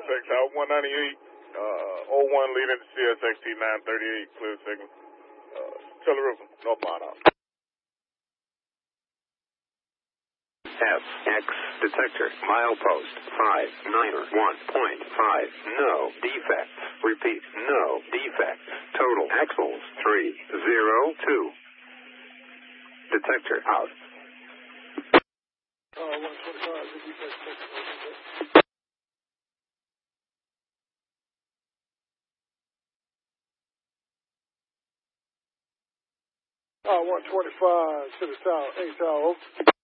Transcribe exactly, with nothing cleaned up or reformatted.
X, out one ninety-eight, uh, oh one leading to C S X T nine thirty-eight, clear signal. Uh, Chili River, northbound out. F X detector milepost five niner one point five. No defects. Repeat, no defects. Total axles three zero two. Detector out. Uh, one twenty-five, the defect detector. Uh, one twenty-five to the tower, eight tower.